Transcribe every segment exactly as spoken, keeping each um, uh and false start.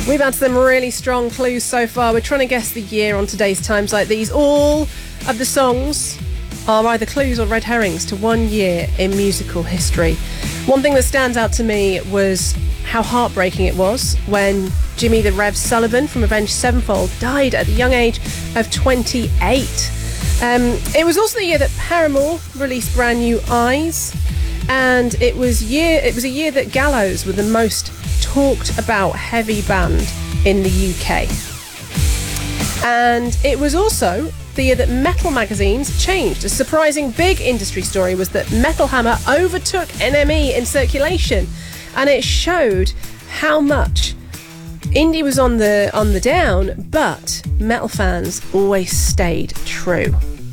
We've had some really strong clues so far. We're trying to guess the year on today's Times Like These. All of the songs are either clues or red herrings to one year in musical history. One thing that stands out to me was how heartbreaking it was when Jimmy the Rev Sullivan from Avenged Sevenfold died at the young age of twenty-eight. Um, it was also the year that Paramore released brand new Eyes, and it was year it was a year that Gallows were the most talked about heavy band in the U K. And it was also the year that metal magazines changed. A surprising big industry story was that Metal Hammer overtook N M E in circulation, and it showed how much indie was on the on the down, but metal fans always stayed true.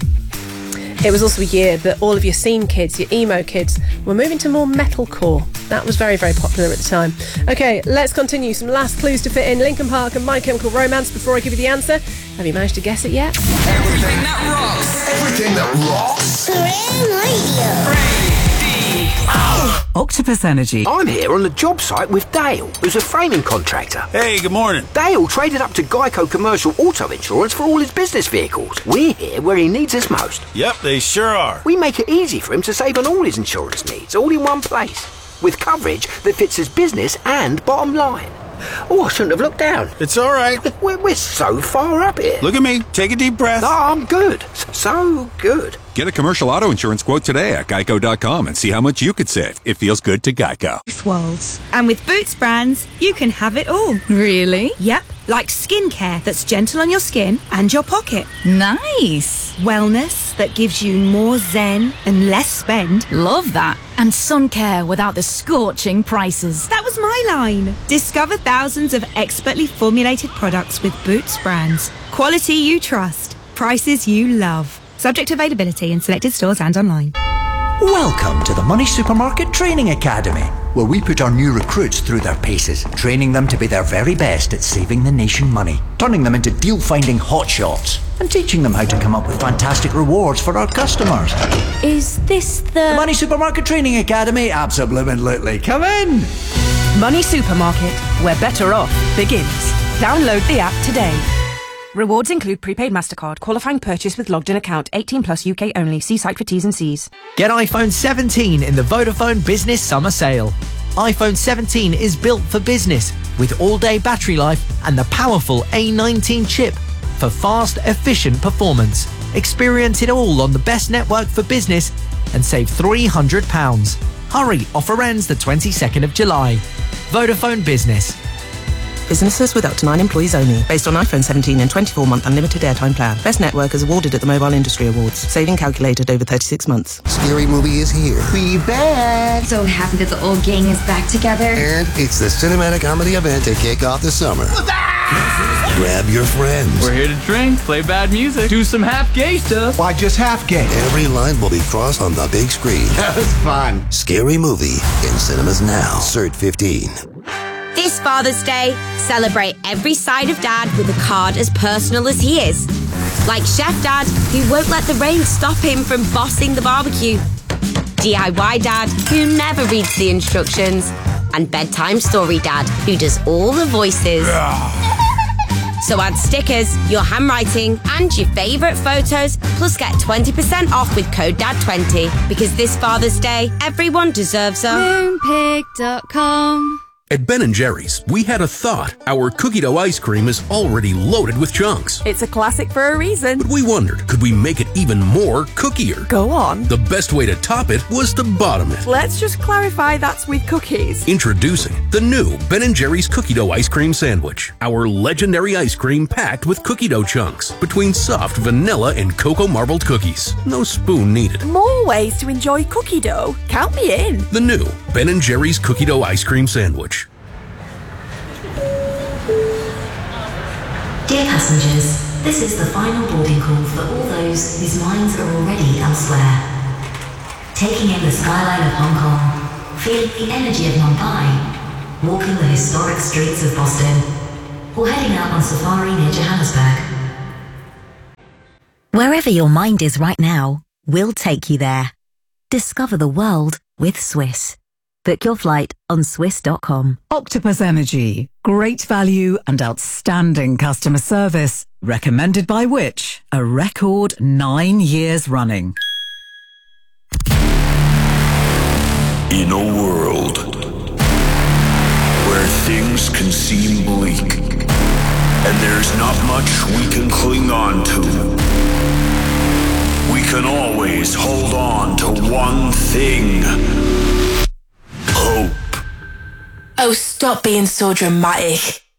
It was also a year that all of your scene kids, your emo kids, were moving to more metalcore. That was very, very popular at the time. Okay, let's continue. Some last clues to fit in. Linkin Park and My Chemical Romance before I give you the answer. Have you managed to guess it yet? Everything that rocks. Everything that rocks. Radio. Octopus Energy. I'm here on the job site with Dale, who's a framing contractor. Hey, good morning. Dale traded up to Geico Commercial Auto Insurance for all his business vehicles. We're here where he needs us most. Yep, they sure are. We make it easy for him to save on all his insurance needs, all in one place, with coverage that fits his business and bottom line. Oh, I shouldn't have looked down. It's all right. We're, we're so far up here. Look at me. Take a deep breath. Oh, I'm good. So good. Get a commercial auto insurance quote today at geico dot com and see how much you could save. It feels good to Geico. Worlds. And with Boots brands, you can have it all. Really? Yep. Like skincare that's gentle on your skin and your pocket. Nice. Wellness that gives you more zen and less spend. Love that. And sun care without the scorching prices. That was my line. Discover thousands of expertly formulated products with Boots brands. Quality you trust. Prices you love. Subject to availability in selected stores and online. Welcome to the Money Supermarket Training Academy, where we put our new recruits through their paces, training them to be their very best at saving the nation money, turning them into deal-finding hotshots, and teaching them how to come up with fantastic rewards for our customers. Is this the... The Money Supermarket Training Academy? Absolutely. Come in! Money Supermarket, where better off begins. Download the app today. Rewards include prepaid MasterCard, qualifying purchase with logged in account, eighteen plus U K only. See site for T's and C's. Get iPhone seventeen in the Vodafone Business Summer Sale. iPhone seventeen is built for business with all-day battery life and the powerful A nineteen chip for fast, efficient performance. Experience it all on the best network for business and save three hundred pounds. Hurry, offer ends the twenty-second of July. Vodafone Business. Businesses with up to nine employees only. Based on iPhone seventeen and twenty-four month unlimited airtime plan. Best network is awarded at the Mobile Industry Awards. Saving calculated over thirty-six months. Scary Movie is here. We back. So happy that the old gang is back together. And it's the cinematic comedy event to kick off the summer. Grab your friends. We're here to drink, play bad music, do some half gay stuff. Why just half gay? Every line will be crossed on the big screen. That was fun. Scary Movie in cinemas now. Cert fifteen. This Father's Day, celebrate every side of Dad with a card as personal as he is. Like Chef Dad, who won't let the rain stop him from bossing the barbecue. D I Y Dad, who never reads the instructions. And Bedtime Story Dad, who does all the voices. So add stickers, your handwriting, and your favourite photos, plus get twenty percent off with code D A D twenty. Because this Father's Day, everyone deserves a... Moonpig dot com. At Ben and Jerry's, we had a thought. Our cookie dough ice cream is already loaded with chunks. It's a classic for a reason. But we wondered, could we make it even more cookier? Go on. The best way to top it was to bottom it. Let's just clarify that's with cookies. Introducing the new Ben and Jerry's cookie dough ice cream sandwich. Our legendary ice cream packed with cookie dough chunks between soft vanilla and cocoa marbled cookies. No spoon needed. More ways to enjoy cookie dough. Count me in. The new Ben and Jerry's cookie dough ice cream sandwich. Dear passengers, this is the final boarding call for all those whose minds are already elsewhere. Taking in the skyline of Hong Kong, feeling the energy of Mumbai, walking the historic streets of Boston, or heading out on safari near Johannesburg. Wherever your mind is right now, we'll take you there. Discover the world with Swiss. Book your flight on Swiss dot com. Octopus Energy. Great value and outstanding customer service. Recommended by which? A record nine years running. In a world where things can seem bleak and there's not much we can cling on to, we can always hold on to one thing. Hope. Oh, stop being so dramatic.